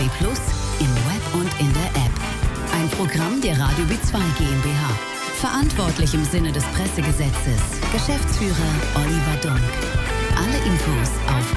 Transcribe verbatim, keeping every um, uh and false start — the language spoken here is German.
B Plus, im Web und in der App. Ein Programm der Radio B zwei GmbH. Verantwortlich im Sinne des Pressegesetzes. Geschäftsführer Oliver Dunk. Alle Infos auf